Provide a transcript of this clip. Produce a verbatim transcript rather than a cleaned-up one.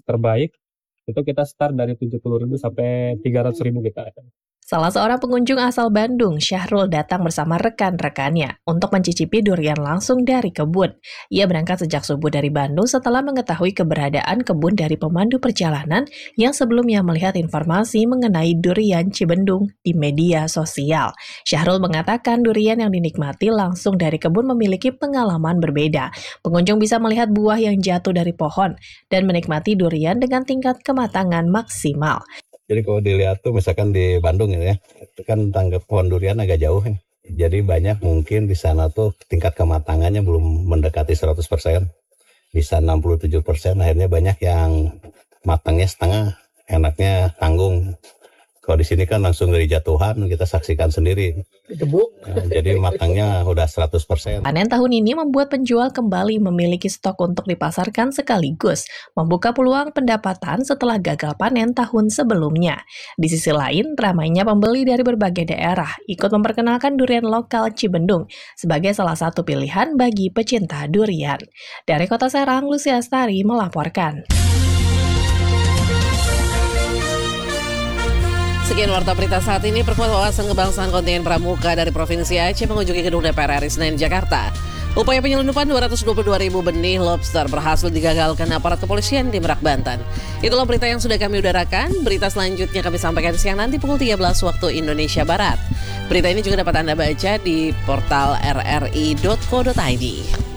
terbaik itu kita start dari tujuh puluh ribu sampai tiga ratus ribu kita ada. Salah seorang pengunjung asal Bandung, Syahrul, datang bersama rekan-rekannya untuk mencicipi durian langsung dari kebun. Ia berangkat sejak subuh dari Bandung setelah mengetahui keberadaan kebun dari pemandu perjalanan yang sebelumnya melihat informasi mengenai durian Cibendung di media sosial. Syahrul mengatakan durian yang dinikmati langsung dari kebun memiliki pengalaman berbeda. Pengunjung bisa melihat buah yang jatuh dari pohon dan menikmati durian dengan tingkat kematangan maksimal. Jadi kalau dilihat tuh misalkan di Bandung ya, itu kan tangga pohon durian agak jauh ya. Jadi banyak mungkin di sana tuh tingkat kematangannya belum mendekati seratus persen. Bisa enam puluh tujuh persen, akhirnya banyak yang matangnya setengah, enaknya tanggung. Kalau di sini kan langsung dari jatuhan, kita saksikan sendiri. Nah, jadi matangnya udah seratus persen. Panen tahun ini membuat penjual kembali memiliki stok untuk dipasarkan sekaligus, membuka peluang pendapatan setelah gagal panen tahun sebelumnya. Di sisi lain, ramainya pembeli dari berbagai daerah ikut memperkenalkan durian lokal Cibendung sebagai salah satu pilihan bagi pecinta durian. Dari Kota Serang, Lucy Astari melaporkan. Sekian Warta Berita saat ini. Perkuat wawasan kebangsaan kontingen pramuka dari Provinsi Aceh mengunjungi gedung D P R R I Senayan, Jakarta. Upaya penyelundupan dua ratus dua puluh dua ribu benih lobster berhasil digagalkan aparat kepolisian di Merak, Banten. Itulah berita yang sudah kami udarakan. Berita selanjutnya kami sampaikan siang nanti pukul tiga belas waktu Indonesia Barat. Berita ini juga dapat Anda baca di portal r r i dot co dot i d.